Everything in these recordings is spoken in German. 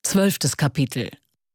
12. Kapitel.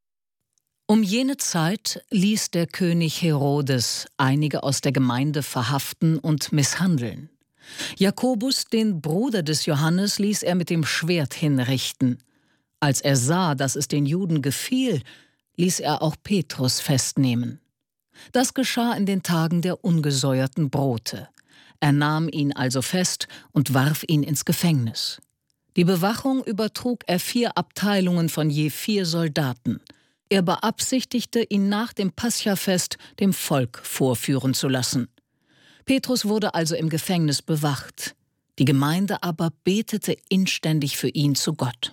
Um jene Zeit ließ der König Herodes einige aus der Gemeinde verhaften und misshandeln. Jakobus, den Bruder des Johannes, ließ er mit dem Schwert hinrichten. Als er sah, dass es den Juden gefiel, ließ er auch Petrus festnehmen. Das geschah in den Tagen der ungesäuerten Brote. Er nahm ihn also fest und warf ihn ins Gefängnis. Die Bewachung übertrug er 4 Abteilungen von je 4 Soldaten. Er beabsichtigte, ihn nach dem Paschafest dem Volk vorführen zu lassen. Petrus wurde also im Gefängnis bewacht. Die Gemeinde aber betete inständig für ihn zu Gott.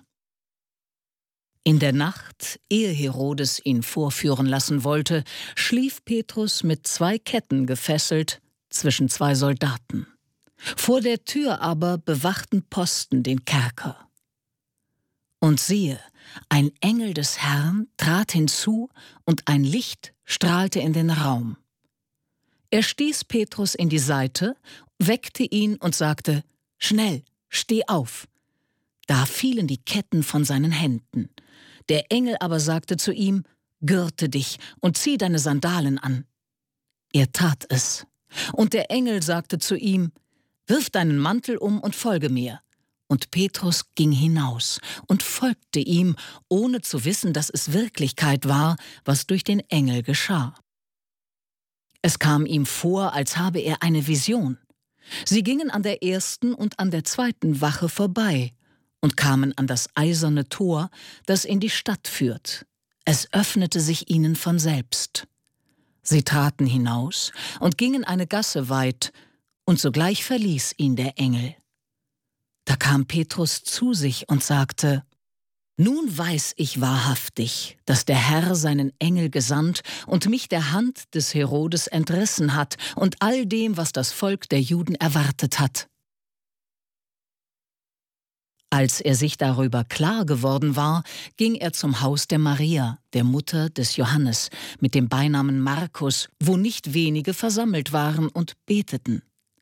In der Nacht, ehe Herodes ihn vorführen lassen wollte, schlief Petrus mit 2 Ketten gefesselt zwischen 2 Soldaten. Vor der Tür aber bewachten Posten den Kerker. Und siehe, ein Engel des Herrn trat hinzu und ein Licht strahlte in den Raum. Er stieß Petrus in die Seite, weckte ihn und sagte: »Schnell, steh auf!« Da fielen die Ketten von seinen Händen. Der Engel aber sagte zu ihm: »Gürte dich und zieh deine Sandalen an.« Er tat es. Und der Engel sagte zu ihm: »Wirf deinen Mantel um und folge mir.« Und Petrus ging hinaus und folgte ihm, ohne zu wissen, dass es Wirklichkeit war, was durch den Engel geschah. Es kam ihm vor, als habe er eine Vision. Sie gingen an der 1. und an der 2. Wache vorbei und kamen an das eiserne Tor, das in die Stadt führt. Es öffnete sich ihnen von selbst. Sie traten hinaus und gingen eine Gasse weit, und sogleich verließ ihn der Engel. Da kam Petrus zu sich und sagte: »Nun weiß ich wahrhaftig, dass der Herr seinen Engel gesandt und mich der Hand des Herodes entrissen hat und all dem, was das Volk der Juden erwartet hat.« Als er sich darüber klar geworden war, ging er zum Haus der Maria, der Mutter des Johannes, mit dem Beinamen Markus, wo nicht wenige versammelt waren und beteten.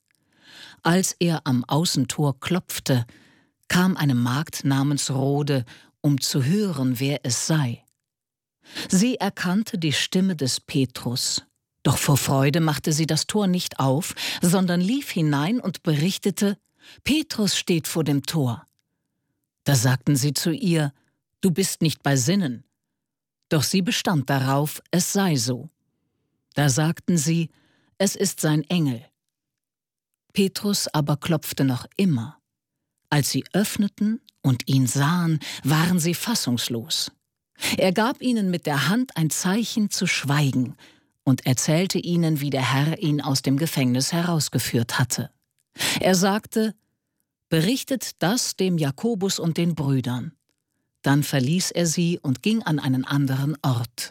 Als er am Außentor klopfte, kam eine Magd namens Rode, um zu hören, wer es sei. Sie erkannte die Stimme des Petrus, doch vor Freude machte sie das Tor nicht auf, sondern lief hinein und berichtete: »Petrus steht vor dem Tor.« Da sagten sie zu ihr: »Du bist nicht bei Sinnen.« Doch sie bestand darauf, es sei so. Da sagten sie: »Es ist sein Engel.« Petrus aber klopfte noch immer. Als sie öffneten und ihn sahen, waren sie fassungslos. Er gab ihnen mit der Hand ein Zeichen zu schweigen und erzählte ihnen, wie der Herr ihn aus dem Gefängnis herausgeführt hatte. Er sagte: »Berichtet das dem Jakobus und den Brüdern.« Dann verließ er sie und ging an einen anderen Ort.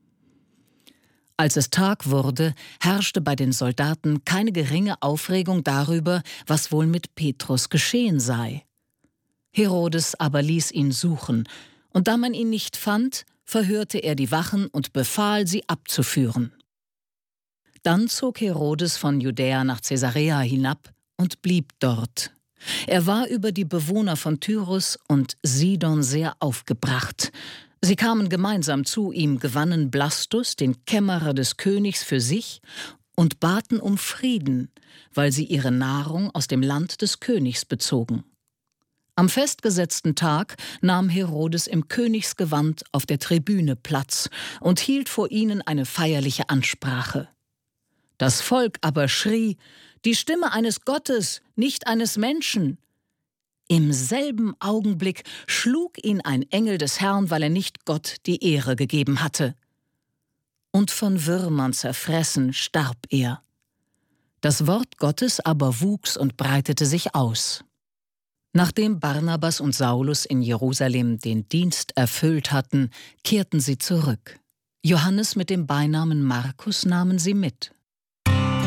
Als es Tag wurde, herrschte bei den Soldaten keine geringe Aufregung darüber, was wohl mit Petrus geschehen sei. Herodes aber ließ ihn suchen, und da man ihn nicht fand, verhörte er die Wachen und befahl, sie abzuführen. Dann zog Herodes von Judäa nach Caesarea hinab und blieb dort. Er war über die Bewohner von Tyrus und Sidon sehr aufgebracht. Sie kamen gemeinsam zu ihm, gewannen Blastus, den Kämmerer des Königs, für sich und baten um Frieden, weil sie ihre Nahrung aus dem Land des Königs bezogen. Am festgesetzten Tag nahm Herodes im Königsgewand auf der Tribüne Platz und hielt vor ihnen eine feierliche Ansprache. Das Volk aber schrie: »Die Stimme eines Gottes, nicht eines Menschen!« Im selben Augenblick schlug ihn ein Engel des Herrn, weil er nicht Gott die Ehre gegeben hatte. Und von Würmern zerfressen starb er. Das Wort Gottes aber wuchs und breitete sich aus. Nachdem Barnabas und Saulus in Jerusalem den Dienst erfüllt hatten, kehrten sie zurück. Johannes mit dem Beinamen Markus nahmen sie mit.